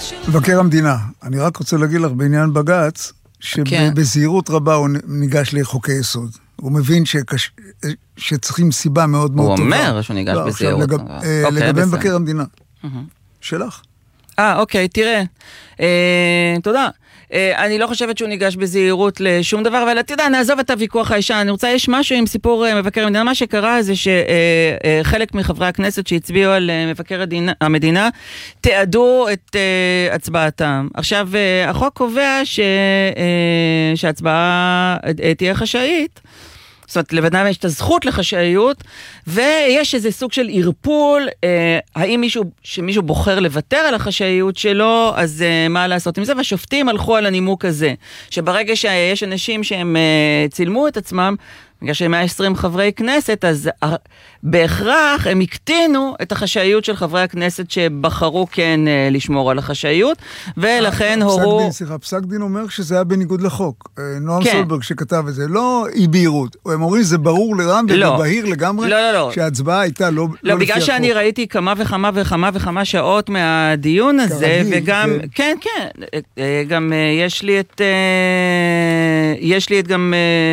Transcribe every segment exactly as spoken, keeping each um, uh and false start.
מבקר המדינה, אני רק רוצה להגיד לך בעניין בג"ץ, שבזהירות רבה הוא ניגש לחוקי יסוד. הוא מבין שקש... שצריכים סיבה מאוד מאוד טובה. הוא אומר שהוא ניגש בזהירות. לגב... אוקיי, לגבי מבקר המדינה. שלך. אה, אוקיי, תראה. אה, תודה. אה, אני לא חושבת שהוא ניגש בזהירות לשום דבר, אבל אתה יודע, נעזוב את הוויכוח הישן. אני רוצה, יש משהו עם סיפור אה, מבקר המדינה. מה שקרה זה שחלק אה, אה, מחברי הכנסת שהצביעו על אה, מבקר הדינה, המדינה, תיעדו את אה, הצבעתם. עכשיו, אה, החוק קובע ש, אה, שהצבעה אה, תהיה חשאית, זאת אומרת, לבדם יש את הזכות לחשאיות, ויש איזה סוג של ערפול, אה, האם מישהו, שמישהו בוחר לוותר על החשאיות שלו, אז אה, מה לעשות עם זה? והשופטים הלכו על הנימוק הזה, שברגע שיש אנשים שהם אה, צילמו את עצמם, בגלל שהם מאה ועשרים חברי כנסת, אז אה, בהכרח הם הקטינו את החשאיות של חברי הכנסת שבחרו כן אה, לשמור על החשאיות, ולכן הורו... פסק דין, סליחה, פסק דין אומר שזה היה בניגוד לחוק. נועם כן. סולברג שכתב את זה, לא אי בהירות. הם אומרים, זה ברור לרם לא. ובהיר לגמרי, לא, לא, לא. שההצבעה הייתה לא, לא, לא בגלל שאני החוק. ראיתי כמה וכמה וכמה וכמה שעות מהדיון הזה, כרגיל, וגם, כן, כן, כן גם יש לי את, יש לי את גם,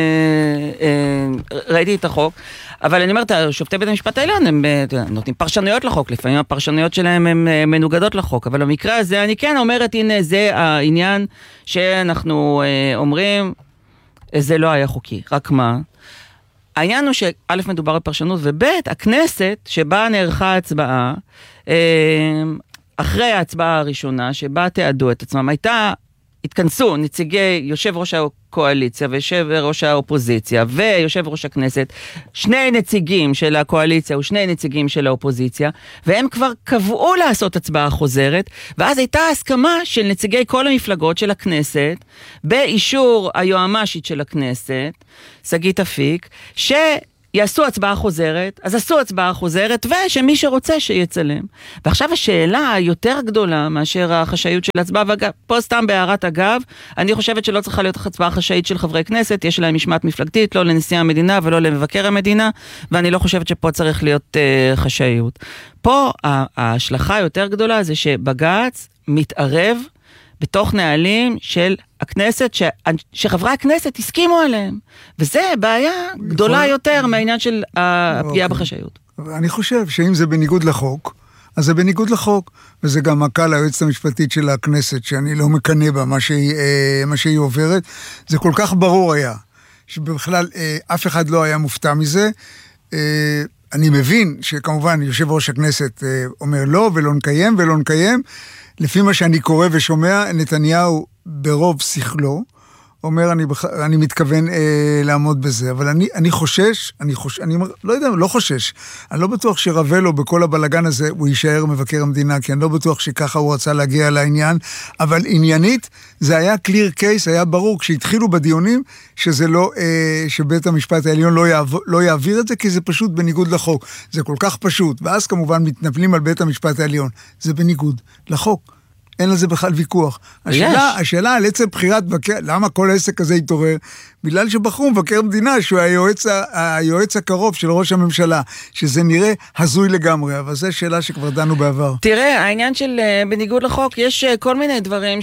ראיתי את החוק, אבל אני אומרת, שופטי בית המשפט העליון, הם נותנים פרשנויות לחוק, לפעמים הפרשנויות שלהם הן מנוגדות לחוק, אבל במקרה הזה אני כן אומרת, הנה זה העניין שאנחנו אומרים, זה לא היה חוקי, רק מה? העניין הוא שא' מדובר בפרשנות, וב' הכנסת שבה נערכה ההצבעה, אחרי ההצבעה הראשונה, שבה תיעדו את עצמם, הייתה, התכנסו נציגי יושב ראש הקואליציה ויושב ראש האופוזיציה ויושב ראש הכנסת, שני נציגים של הקואליציה ושני נציגים של האופוזיציה, והם כבר קבעו לעשות הצבעה חוזרת, ואז הייתה הסכמה של נציגי כל המפלגות של הכנסת, באישור היועמ"שית של הכנסת, שגית אפיק, ש... יעשו הצבעה חוזרת, אז עשו הצבעה חוזרת, ושמי שרוצה שיצלם. ועכשיו השאלה היותר גדולה מאשר החשאיות של הצבעה, ופה סתם בהערת אגב, אני חושבת שלא צריכה להיות הצבעה חשאית של חברי כנסת, יש להם משמעת מפלגתית, לא לנשיא המדינה ולא למבקר המדינה, ואני לא חושבת שפה צריך להיות uh, חשאיות. פה ההשלכה היותר גדולה זה שבג"ץ מתערב בתוך נהלים של הכנסת, ש... שחברי הכנסת הסכימו עליהם. וזה בעיה גדולה יותר מהעניין של הפגיעה בחשאיות. אני חושב שאם זה בניגוד לחוק, אז זה בניגוד לחוק, וזה גם מכה ליועצת המשפטית של הכנסת, שאני לא מקנה בה מה שהיא, מה שהיא עוברת. זה כל כך ברור היה, שבכלל אף אחד לא היה מופתע מזה. אני מבין שכמובן יושב ראש הכנסת אומר לא, ולא נקיים, ולא נקיים, לפי מה שאני קורא ושומע, נתניהו ברוב שכלו, אומר, אני, בח... אני מתכוון אה, לעמוד בזה, אבל אני, אני חושש, אני חוש... אני לא יודע, לא חושש, אני לא בטוח שרווה לו בכל הבלגן הזה, הוא יישאר מבקר המדינה, כי אני לא בטוח שככה הוא רצה להגיע לעניין, אבל עניינית, זה היה clear case, היה ברור, כשהתחילו בדיונים, שזה לא, אה, שבית המשפט העליון לא, יעב... לא יעביר את זה, כי זה פשוט בניגוד לחוק, זה כל כך פשוט, ואז כמובן מתנפלים על בית המשפט העליון, זה בניגוד לחוק. אין לזה בכלל ויכוח. השאלה, השאלה על עצם בחירת מבקר, למה כל העסק הזה יתעורר? בגלל שבחרו מבקר מדינה, שהוא היועץ, היועץ הקרוב של ראש הממשלה, שזה נראה הזוי לגמרי, אבל זו שאלה שכבר דנו בעבר. תראה, העניין של בניגוד לחוק, יש כל מיני דברים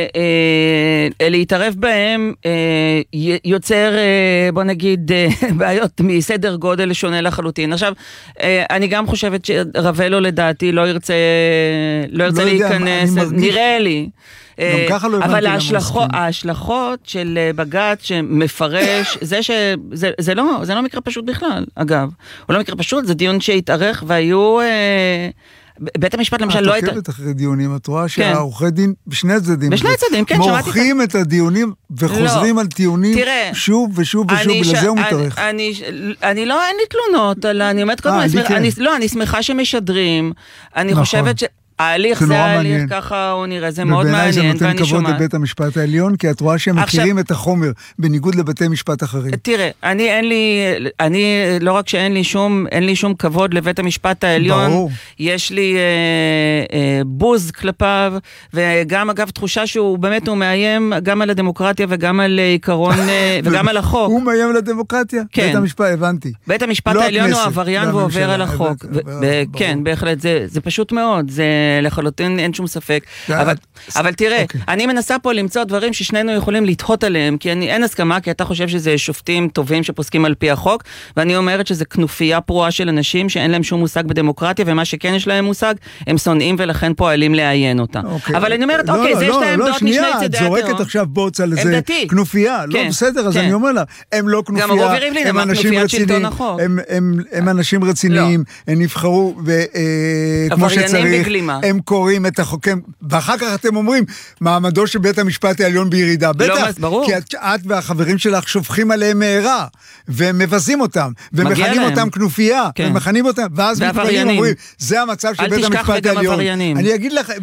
שלהתערב בהם יוצר, בוא נגיד, בעיות מסדר גודל שונה לחלוטין. עכשיו, אני גם חושבת שרבלו לדעתי לא ירצה, לא ירצה להיכנס, נראה לי. אבל ההשלכות של בג"ץ שמפרש, זה לא מקרה פשוט בכלל, אגב. הוא לא מקרה פשוט, זה דיון שהתארך והיו... בית המשפט למשל לא הייתה... את עוקבת אחרי דיונים, את רואה שהעורכי דין בשני הצדדים... בשני הצדדים, כן, שמעתי... מורחים את הדיונים וחוזרים על טיעונים שוב ושוב ושוב, ולזה הוא מתארך. אני לא, אין לי תלונות, אני אומרת קודם, לא, אני שמחה שמשדרים, אני חושבת ש... ההליך זה ההליך, ככה הוא נראה, זה מאוד מעניין, ובעיניי זה נותן כבוד לבית המשפט העליון, כי את רואה שהם מכירים את החומר, בניגוד לבתי משפט אחרים. תראה, אני אין לי, אני לא רק שאין לי שום, אין לי שום כבוד לבית המשפט העליון, יש לי בוז כלפיו, וגם אגב תחושה שהוא באמת הוא מאיים גם על הדמוקרטיה וגם על עיקרון, וגם על החוק. הוא מאיים על הדמוקרטיה? בית המשפט, הבנתי. בית המשפט העליון הוא עבריין ועובר על החוק. כן, בהחלט, זה פשוט מאוד, זה לחלוטין אין שום ספק. אבל, אבל תראה, okay. אני מנסה פה למצוא דברים ששנינו יכולים לתהות עליהם, כי אני, אין הסכמה, כי אתה חושב שזה שופטים טובים שפוסקים על פי החוק, ואני אומרת שזה כנופיה פרועה של אנשים שאין להם שום מושג בדמוקרטיה, ומה שכן יש להם מושג, הם שונאים ולכן פועלים לעיין אותה. Okay. אבל אני אומרת, אוקיי, זה יש את העמדות משני צדדי התהום. את זורקת עכשיו בוץ על איזה כנופיה. לא, בסדר, אז אני אומר לה, הם לא כנופיה, הם אנשים רציניים, הם אנשים רציניים, הם נבחרו, וכמו שצריך, הם קוראים את החוקים, ואחר כך אתם אומרים, מעמדו של בית המשפט העליון בירידה. בטח, כי את והחברים שלך שופכים עליהם מהרה, ומבזים אותם, ומכנים אותם כנופיה, ומכנים אותם, ואז מתפעלים אומרים, זה המצב של בית המשפט העליון. אני אגיד לך,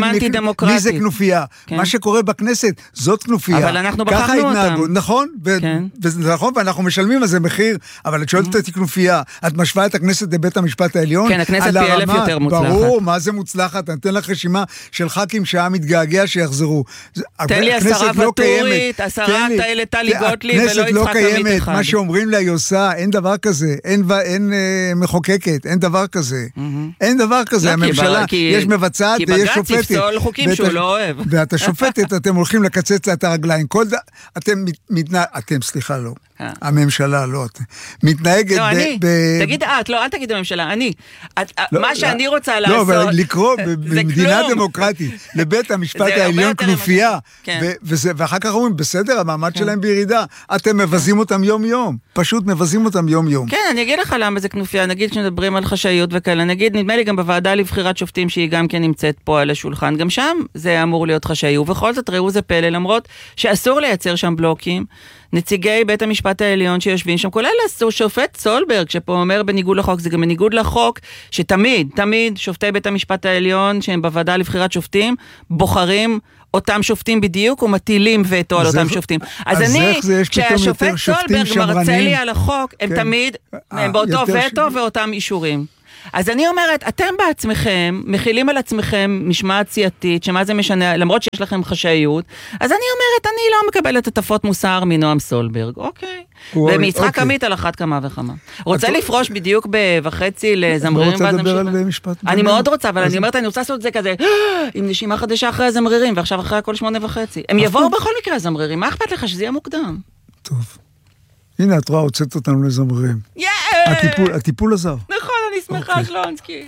מי זה כנופיה? מה שקורה בכנסת, זאת כנופיה. אבל אנחנו בחרנו אותם. נכון, נכון, ואנחנו משלמים על זה מחיר, אבל את שואלת אותי כנופיה, את משווה את הכנסת לבית המשפט העליון? כן, הכנסת פי אלף יותר מוצלחת. ברור, מה זה מוצלחת? אני אתן לך רשימה של ח"כים שהיה מתגעגע שיחזרו. תן לי עשרה וטורית, עשרה כאלה טלי גוטליב ולא יצחק עמית אחד. מה שאומרים לה היא עושה, אין דבר כזה, אין מחוקקת, אין דבר כזה. אין דבר כזה, הממשלה, יש מבצעת ויש שופטת. כי בג"ץ יפסול חוקים שהוא לא אוהב. ואת השופטת, אתם הולכים לקצץ לה את הרגליים. אתם מתנהגים, אתם, סליחה, לא. הממשלה, לא. מתנהגת ב... תגיד את, לא, אל תגיד הממשלה, אני. מה שאני רוצה לעשות... לא, אבל לקרוא במדינה דמוקרטית לבית המשפט העליון כנופיה, ואחר כך אומרים, בסדר, המעמד שלהם בירידה, אתם מבזים אותם יום-יום. פשוט מבזים אותם יום-יום. כן, אני אגיד לך למה זה כנופיה. נגיד כשנדברים על חשאיות וכאלה, נגיד, נדמה לי גם בוועדה לבחירת שופטים שהיא גם כן נמצאת פה על השולחן, גם שם זה אמור להיות חשאי, ובכל זאת ראו זה פלא, למרות שאסור לייצר שם בלוקים, נציגי בית המשפט העליון שיושבים שם, כולל שופט סולברג, שפה אומר בניגוד לחוק, זה גם בניגוד לחוק, שתמיד, תמיד שופטי בית המשפט העליון, שהם בוועדה לבחירת שופטים, בוחרים אותם שופטים בדיוק, ומטילים וטו על אותם שופטים. אז אני, כשהשופט סולברג מרצה לי על החוק, הם תמיד, הם באותו וטו ואותם אישורים. אז אני אומרת, אתם בעצמכם, מכילים על עצמכם משמעת סיעתית, שמה זה משנה, למרות שיש לכם חשאיות, אז אני אומרת, אני לא מקבלת הטפות מוסר מנועם סולברג, אוקיי. ומיצחק עמית על אחת כמה וכמה. רוצה לפרוש בדיוק בחצי לזמרירים, רוצה לדבר על משפט? אני מאוד רוצה, אבל אני אומרת, אני רוצה לעשות את זה כזה, עם נשימה חדשה אחרי הזמרירים, ועכשיו אחרי הכל שמונה וחצי. הם יבואו בכל מקרה הזמרירים, מה אכפת לך שזה יהיה מוקדם? טוב. הנה, את רואה, הוצאת אותנו לזמרירים. הטיפול, הטיפול עזר. נכון, אני שמחה, שלונסקי.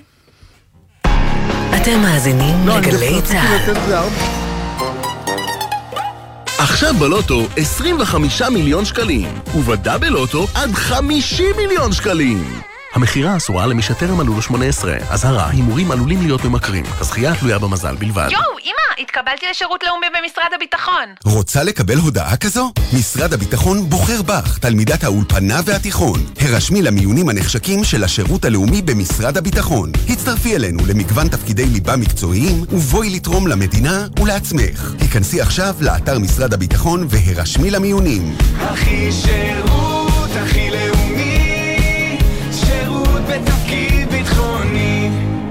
אתם מאזינים לגלי צהל. עכשיו בלוטו עשרים וחמישה מיליון שקלים, ובדאבל לוטו עד חמישים מיליון שקלים. המחירה אסורה למי שטרם מלאו לו שמונה עשרה. אזהרה, הימורים עלולים להיות ממכרים. הזכייה תלויה במזל בלבד. יואו, אמא, התקבלתי לשירות לאומי במשרד הביטחון. רוצה לקבל הודעה כזו? משרד הביטחון בוחר בך, תלמידת האולפנה והתיכון. הרשמי למיונים הנחשקים של השירות הלאומי במשרד הביטחון. הצטרפי אלינו למגוון תפקידי ליבה מקצועיים, ובואי לתרום למדינה ולעצמך. היכנסי עכשיו לאתר משרד הביטחון והרשמי למיונים. הכי שירות, הכי לאומי. בתפקיד ביטחוני.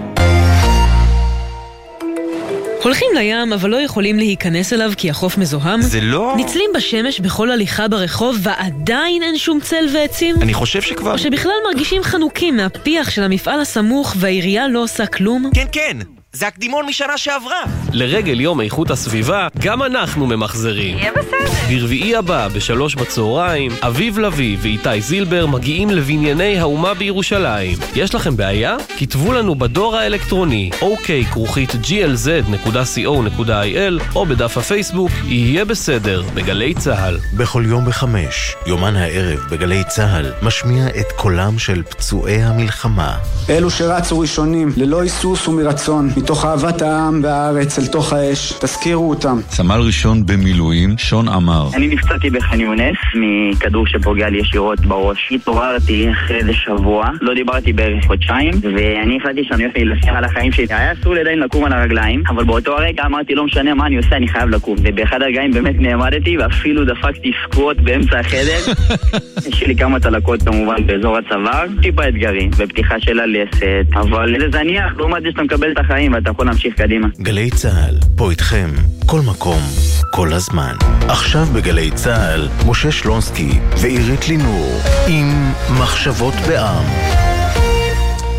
הולכים לים אבל לא יכולים להיכנס אליו כי החוף מזוהם? זה לא... ניצלים בשמש בכל הליכה ברחוב ועדיין אין שום צל ועצים? אני חושב שכבר... או שבכלל מרגישים חנוקים מהפיח של המפעל הסמוך והעירייה לא עושה כלום? כן, כן. זה הקדימון משנה שעברה. לרגל יום איכות הסביבה, גם אנחנו ממחזרים. יהיה בסדר. ברביעי הבא, בשלוש בצהריים, אביב לוי ואיתי זילבר מגיעים לבנייני האומה בירושלים. יש לכם בעיה? כתבו לנו בדור האלקטרוני אוקיי כרוכית ג'י אל זד נקודה סי או נקודה איי אל או בדף הפייסבוק יהיה בסדר בגלי צהל. בכל יום בחמש, יומן הערב בגלי צהל משמיע את קולם של פצועי המלחמה. אלו שרצו ראשונים, ללא היסוס ומרצון, מתוך אהבת העם והארץ אל תוך האש, תזכירו אותם. סמל ראשון במילואים, שון אמר. אני נפצעתי בח'אן יונס מכדור שפוגע לי ישירות בראש. התעוררתי אחרי איזה שבוע, לא דיברתי בערך חודשיים, ואני החלטתי שאני הולך להילחם על החיים שלי. היה אסור לי עדיין לקום על הרגליים, אבל באותו הרגע אמרתי לא משנה מה אני עושה, אני חייב לקום. ובאחד הרגעים באמת נעמדתי, ואפילו דפקתי סקווט באמצע החדר. יש לי כמה תלקות כמובן באזור הצוואר, טיפה אתגרים, בפתיחה של הלסת, אבל זה זניח, לעומת זה שאתה מקבל את החיים ואתה יכול להמשיך קדימה. גלי צהל, פה איתכם, כל מקום, כל הזמן. עכשיו בגלי צהל, משה שלונסקי ועירית לינור, עם מחשבות בעם.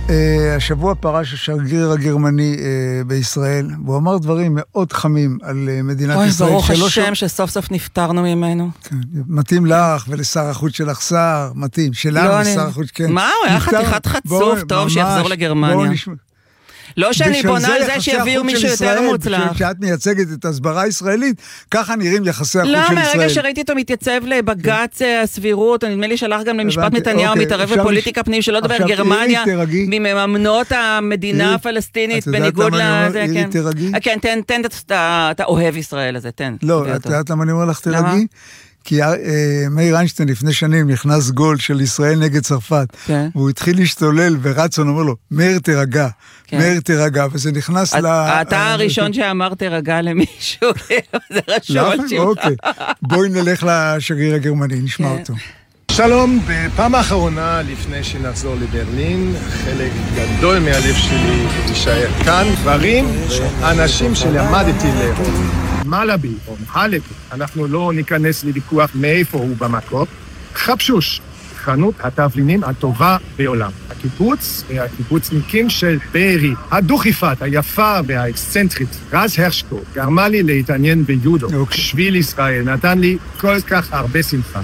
השבוע פרש השגריר הגרמני בישראל, והוא אמר דברים מאוד חמים על מדינת ישראל. אוי, ברוך השם שסוף סוף נפטרנו ממנו. מתאים לך ולשר החוץ שלך שר, מתאים. שלנו לשר החוץ, כן. מה? הוא היה חתיכת חצוף טוב שיחזור לגרמניה. לא שאני בונה על זה שיביאו מישהו יותר מוצלח. כשאת מייצגת את הסברה הישראלית, ככה נראים יחסי החוץ של ישראל. לא, מהרגע שראיתי אותו מתייצב לבג"ץ הסבירות, נדמה לי שלח גם למשפט נתניהו, מתערב בפוליטיקה פנים, שלא דבר גרמניה, ממממנות המדינה הפלסטינית, בניגוד לזה, כן. כן, תן את האוהב ישראל הזה, תן. לא, את יודעת למה אני אומר לך תרגי? כי מאיר איינשטיין לפני שנים נכנס גול של ישראל נגד צרפת, והוא התחיל להשתולל ורצון אומר לו, מאיר תרגע, מאיר תרגע, וזה נכנס ל... אתה הראשון שאמר תרגע למישהו, זה רשום שלך. בואי נלך לשגריר הגרמני, נשמע אותו. שלום, בפעם האחרונה לפני שנחזור לברלין, חלק גדול מהלב שלי יישאר כאן, דברים, אנשים שלמדתי לאהוב. מלאבי או הלבי, אנחנו לא ניכנס לוויכוח מאיפה הוא במקור. חפשוש, חנות התבלינים הטובה בעולם. הקיבוץ והקיבוצניקים של בארי, הדוכיפת, היפה והאקסצנטרית, רז הרשקו, גרמה לי להתעניין ביודו. שביל ישראל נתן לי כל כך הרבה שמחה.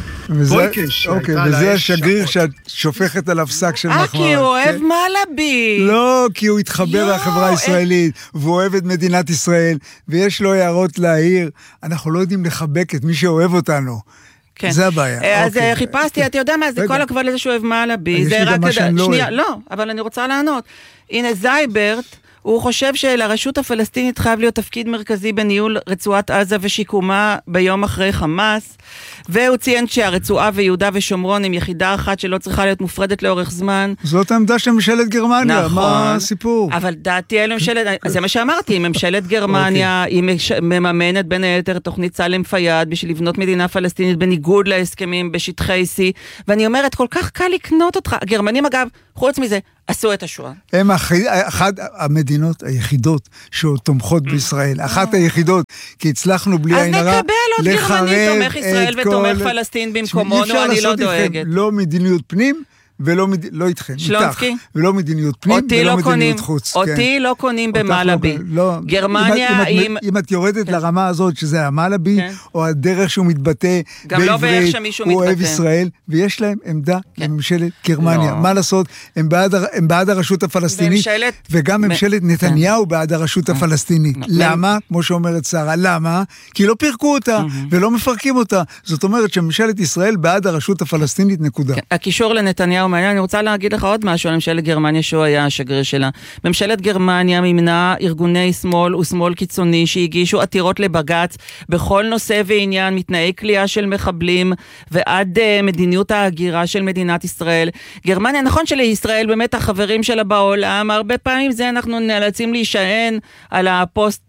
וזה השגריר שאת שופכת עליו שק של מחמאות. אה, כי הוא אוהב מלאבי. לא, כי הוא התחבר לחברה הישראלית, והוא אוהב את מדינת ישראל, ויש לו הערות להעיר. אנחנו לא יודעים לחבק את מי שאוהב אותנו. זה הבעיה. אז חיפשתי, אתה יודע מה, זה כל הכבוד לזה שהוא אוהב מלאבי. יש לי גם מה שאני לא אוהב. לא, אבל אני רוצה לענות. הנה זייברט, הוא חושב שלרשות הפלסטינית חייב להיות תפקיד מרכזי בניהול רצועת עזה ושיקומה ביום אחרי חמאס, והוא ציין שהרצועה ויהודה ושומרון הם יחידה אחת שלא צריכה להיות מופרדת לאורך זמן. זאת העמדה של ממשלת גרמניה, נכון, מה הסיפור? אבל דעתי אלה ממשלת, זה מה שאמרתי, ממשלת גרמניה, היא מממנת בין היתר תוכנית סלם פיאד בשביל לבנות מדינה פלסטינית בניגוד להסכמים בשטחי C, ואני אומרת, כל כך קל לקנות אותך. הגרמנים אגב, חוץ מזה, עשו את השואה. הם אחת המדינות היחידות שתומכות בישראל, אחת היחידות, כי הצלחנו בלי עין הרע אז נקבל עוד גרמני תומך ישראל ותומך פלסטין במקומונו, אני לא דואגת. לא מדיניות פנים, ולא לא איתכם, איתך, ולא מדיניות פנים, ולא מדיניות חוץ. אותי לא קונים במלאבי. גרמניה, אם את יורדת לרמה הזאת, שזה המלאבי, או הדרך שהוא מתבטא בעברית, הוא אוהב ישראל, ויש להם עמדה לממשלת גרמניה. מה לעשות? הם בעד הרשות הפלסטינית, וגם ממשלת נתניהו בעד הרשות הפלסטינית. למה? כמו שאומרת שרה, למה? כי לא פירקו אותה, ולא מפרקים אותה. זאת אומרת שממשלת ישראל בעד הרשות הפלסטינית, נקודה. הקישור לנתניהו אני רוצה להגיד לך עוד משהו על ממשלת גרמניה שהוא היה השגריר שלה. ממשלת גרמניה מימנה ארגוני שמאל ושמאל קיצוני שהגישו עתירות לבג"ץ בכל נושא ועניין, מתנאי כליאה של מחבלים ועד uh, מדיניות ההגירה של מדינת ישראל. גרמניה, נכון שלישראל באמת החברים שלה בעולם, הרבה פעמים זה אנחנו נאלצים להישען על הפוסט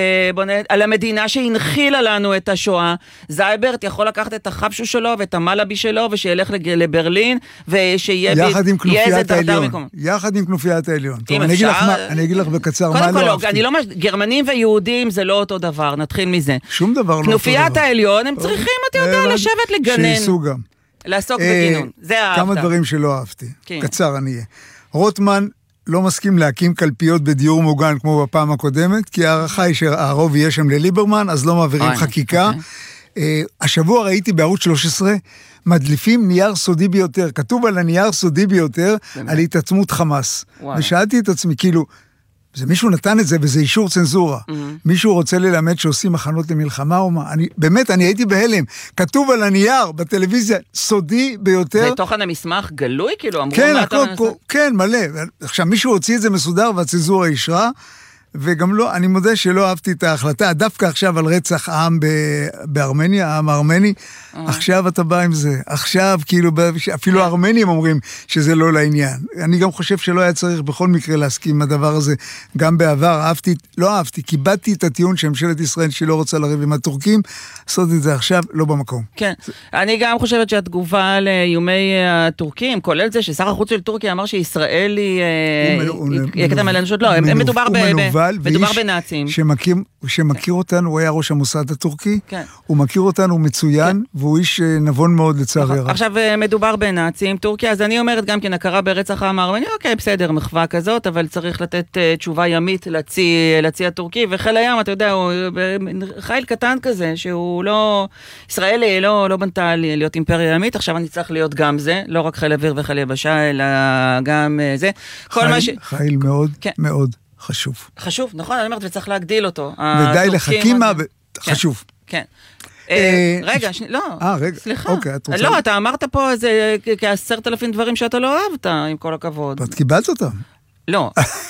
על המדינה שהנחילה לנו את השואה. זייברט יכול לקחת את החפשו שלו ואת המלאבי שלו ושילך לברלין ושיהיה יחד עם כנופיית העליון. יחד עם כנופיית העליון. אני אגיד לך בקצר מה לא אהבתי. אני לא מש... גרמנים ויהודים זה לא אותו דבר, נתחיל מזה. שום דבר לא אותו דבר. כנופיית העליון הם צריכים, אתה יודע, לשבת לגנן. שייסו גם. לעסוק בגינון. זה אהבת. כמה דברים שלא אהבתי. קצר אני אהיה. רוטמן לא מסכים להקים קלפיות בדיור מוגן כמו בפעם הקודמת, כי הערכה היא שהרוב יהיה שם לליברמן, אז לא מעבירים חקיקה. השבוע ראיתי בערוץ שלוש עשרה, מדליפים נייר סודי ביותר, כתוב על הנייר סודי ביותר, על התעצמות חמאס. ושאלתי את עצמי, כאילו, זה מישהו נתן את זה, וזה אישור צנזורה. מישהו רוצה ללמד שעושים מחנות למלחמה או מה? באמת, אני הייתי בהלם. כתוב על הנייר, בטלוויזיה, סודי ביותר. זה תוכן המסמך גלוי? כאילו, אמרו כן, כן, מלא. עכשיו, מישהו הוציא את זה מסודר, והצנזורה אישרה, וגם לא, אני מודה שלא אהבתי את ההחלטה, דווקא עכשיו על רצח העם בארמניה, העם הארמני, עכשיו אתה בא עם זה, עכשיו כאילו, אפילו הארמנים אומרים שזה לא לעניין. אני גם חושב שלא היה צריך בכל מקרה להסכים עם הדבר הזה, גם בעבר, אהבתי, לא אהבתי, קיבלתי את הטיעון שממשלת ישראל שלא רוצה לריב עם הטורקים, לעשות את זה עכשיו, לא במקום. כן, אני גם חושבת שהתגובה לאיומי הטורקים, כולל זה ששר החוץ של טורקיה אמר שישראל היא... הוא מנוול. לא, מדובר אבל, מדובר ואיש בנאצים. שמכיר, שמכיר אותנו, הוא היה ראש המוסד הטורקי, כן. הוא מכיר אותנו מצוין, והוא איש נבון מאוד לצערי הרב. עכשיו מדובר בנאצים, טורקיה, אז אני אומרת גם כן, הכרה ברצח העם הארמני, אוקיי, בסדר, מחווה כזאת, אבל צריך לתת תשובה ימית לצי הטורקי, וחיל הים, אתה יודע, הוא חיל קטן כזה, שהוא לא, ישראל לא, לא בנתה להיות אימפריה ימית, עכשיו אני צריך להיות גם זה, לא רק חיל אוויר וחיל יבשה, אלא גם זה. כל מה ש... חיל מאוד, מאוד חשוב. חשוב, נכון, אני אומרת, וצריך להגדיל אותו. ודי לחכימה, חשוב. כן. רגע, לא, סליחה. לא, אתה אמרת פה איזה כעשרת אלפים דברים שאתה לא אהבת, עם כל הכבוד. ואת קיבלת אותם. לא.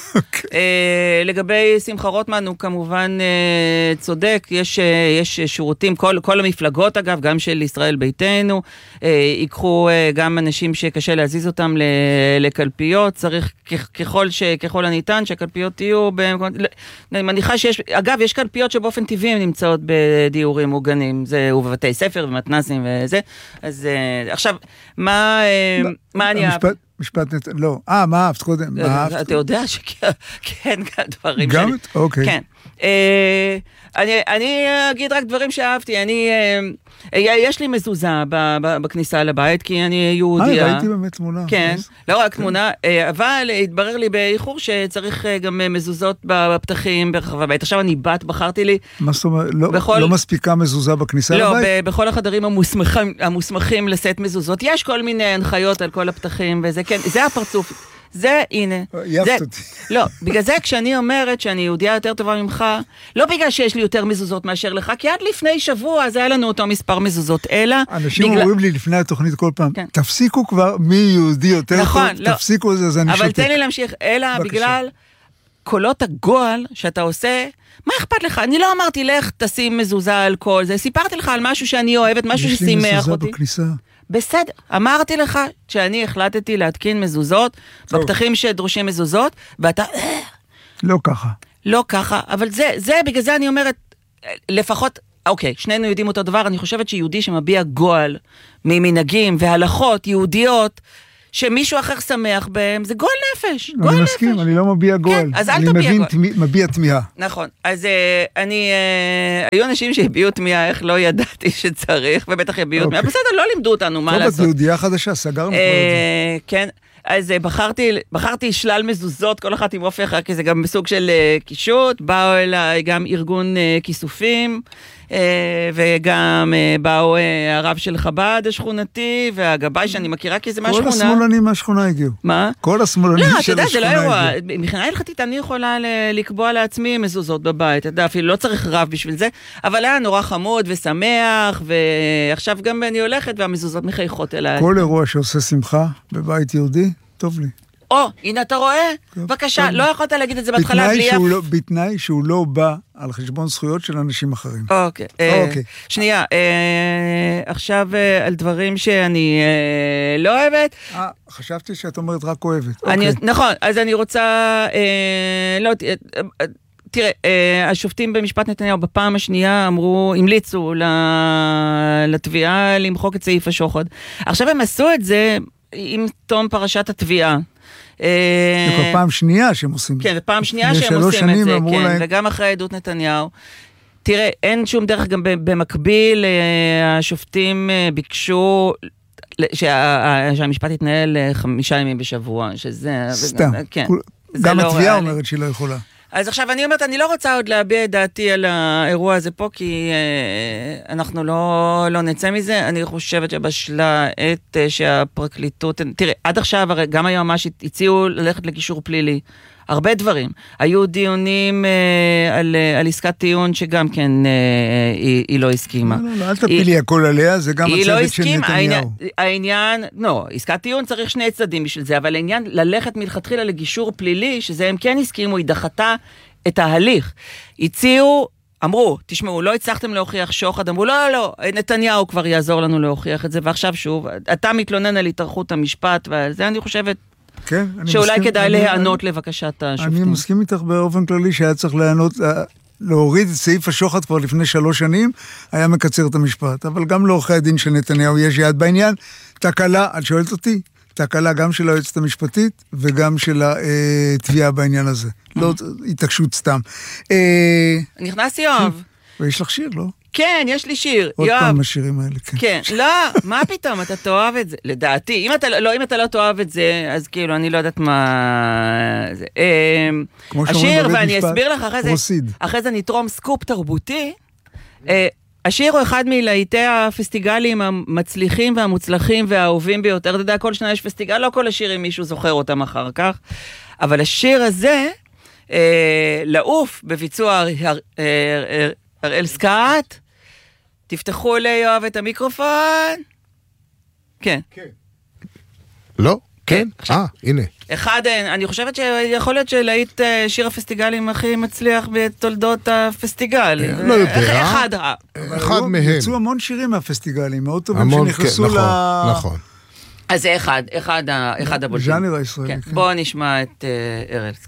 לגבי שמחה רוטמן, הוא כמובן צודק, יש שירותים, כל המפלגות אגב, גם של ישראל ביתנו, ייקחו גם אנשים שקשה להזיז אותם לקלפיות, צריך ככל הניתן שהקלפיות יהיו, אני מניחה שיש, אגב, יש קלפיות שבאופן טבעי הן נמצאות בדיורים מוגנים, זה ובבתי ספר ומתנסים וזה, אז עכשיו, מה אני אהב? משפט נת... לא. אה, מה אהבת קודם? אתה יודע שכן, דברים שלי. גם? אוקיי. כן. אני אגיד רק דברים שאהבתי. אני... יש לי מזוזה בכניסה לבית, כי אני יהודיה. אה, ראיתי באמת תמונה. כן, לא רק תמונה, אבל התברר לי באיחור שצריך גם מזוזות בפתחים ברחב הבית. עכשיו אני בת, בחרתי לי... מה זאת אומרת? לא מספיקה מזוזה בכניסה לבית? לא, בכל החדרים המוסמכים לשאת מזוזות. יש כל מיני הנחיות על כל הפתחים, וזה כן, זה הפרצוף. זה, הנה. יפת אותי. לא, בגלל זה כשאני אומרת שאני יהודיה יותר טובה ממך, לא בגלל שיש לי יותר מזוזות מאשר לך, כי עד לפני שבוע אז היה לנו אותו מספר מזוזות, אלא... אנשים אומרים לי לפני התוכנית כל פעם, תפסיקו כבר מי יהודי יותר טוב, תפסיקו את זה, אז אני שותק. אבל תן לי להמשיך, אלא בגלל קולות הגועל שאתה עושה, מה אכפת לך? אני לא אמרתי לך תשים מזוזה על כל זה, סיפרתי לך על משהו שאני אוהבת, משהו ששימח אותי. יש לי מזוזה בכניסה. בסדר, אמרתי לך שאני החלטתי להתקין מזוזות, בפתחים שדרושים מזוזות, ואתה... לא ככה. לא ככה, אבל זה, זה, בגלל זה אני אומרת, לפחות, אוקיי, שנינו יודעים אותו דבר, אני חושבת שיהודי שמביע גועל ממנהגים והלכות יהודיות, שמישהו אחר שמח בהם, זה גועל נפש, גועל נפש. אני מסכים, אני לא מביע גועל. אז אל תביע גועל. אני מביע תמיהה. נכון, אז אני, היו אנשים שהביעו תמיהה, איך לא ידעתי שצריך, ובטח יביעו תמיהה, בסדר, לא לימדו אותנו מה לעשות. טוב, את יהודייה חדשה, סגרנו כבר את זה. כן, אז בחרתי, בחרתי שלל מזוזות, כל אחת עם אופי אחר, כי זה גם בסוג של קישוט, באו אליי גם ארגון כיסופים, וגם באו הרב של חב"ד השכונתי, והגבאי שאני מכירה, כי זה מהשכונה. כל השמאלנים מהשכונה הגיעו. מה? כל השמאלנים של השכונה הגיעו. לא, אתה יודע, זה לא אירוע. מבחינה הלכתית אני יכולה לקבוע לעצמי מזוזות בבית, אתה יודע, אפילו לא צריך רב בשביל זה, אבל היה נורא חמוד ושמח, ועכשיו גם אני הולכת, והמזוזות מחייכות אליי. כל אירוע שעושה שמחה בבית יהודי, טוב לי. או, הנה אתה רואה? בבקשה, לא יכולת להגיד את זה בהתחלה בלי אף... בתנאי שהוא לא בא על חשבון זכויות של אנשים אחרים. אוקיי. שנייה, עכשיו על דברים שאני לא אוהבת. חשבתי שאת אומרת רק אוהבת. נכון, אז אני רוצה... לא, תראה, השופטים במשפט נתניהו בפעם השנייה אמרו, המליצו לתביעה למחוק את סעיף השוחד. עכשיו הם עשו את זה עם תום פרשת התביעה. זה כבר פעם שנייה שהם עושים את זה. כן, ופעם שנייה שהם עושים את זה, כן, וגם אחרי עדות נתניהו. תראה, אין שום דרך, גם במקביל, השופטים ביקשו שהמשפט יתנהל חמישה ימים בשבוע, שזה... סתם, גם התביעה אומרת שהיא לא יכולה. אז עכשיו אני אומרת, אני לא רוצה עוד להביע את דעתי על האירוע הזה פה, כי אה, אנחנו לא, לא נצא מזה. אני חושבת שבשלה עת אה, שהפרקליטות... תראה, עד עכשיו, גם היום ממש הציעו ללכת לגישור פלילי. הרבה דברים. היו דיונים אה, על, על עסקת טיעון שגם כן אה, היא, היא לא הסכימה. לא, לא, אל תפילי הכל עליה, זה גם הצוות לא של נתניהו. העניין, העניין, לא, עסקת טיעון צריך שני צדדים בשביל זה, אבל העניין ללכת מלכתחילה לגישור פלילי, שזה הם כן הסכימו, היא דחתה את ההליך. הציעו, אמרו, תשמעו, לא הצלחתם להוכיח שוחד, אמרו, לא, לא, לא, נתניהו כבר יעזור לנו להוכיח את זה, ועכשיו שוב, אתה מתלונן על התארכות המשפט, ועל זה אני חושבת, כן, שאולי כדאי להיענות לבקשת השופטים. אני מסכים איתך באופן כללי שהיה צריך להיענות, להוריד את סעיף השוחד כבר לפני שלוש שנים, היה מקצר את המשפט. אבל גם לעורכי הדין של נתניהו יש יד בעניין. תקלה, את שואלת אותי, תקלה גם של היועצת המשפטית, וגם של התביעה בעניין הזה. לא התעקשות סתם. נכנס יואב. ויש לך שיר, לא? כן, יש לי שיר. עוד פעם השירים האלה, כן. כן, לא, מה פתאום, אתה תאהב את זה. לדעתי, אם אתה לא, אם אתה לא תאהב את זה, אז כאילו, אני לא יודעת מה... השיר, ואני אסביר לך אחרי זה, אחרי זה נתרום סקופ תרבותי, השיר הוא אחד מלהיטי הפסטיגלים המצליחים והמוצלחים והאהובים ביותר. אתה יודע, כל שנה יש פסטיגל, לא כל השירים מישהו זוכר אותם אחר כך, אבל השיר הזה, לעוף בביצוע הראל סקאט, תפתחו ליואב את המיקרופון. כן. לא? כן? אה, הנה. אחד, אני חושבת שיכול להיות שלהיט שיר הפסטיגלים הכי מצליח בתולדות הפסטיגל. לא יודע. אחד. אחד מהם. יצאו המון שירים מהפסטיגלים, מאוד טובים שנכנסו ל... נכון. אז זה אחד, אחד הבולטים. ז'אנר הישראלי. בואו נשמע את אראל סקאט.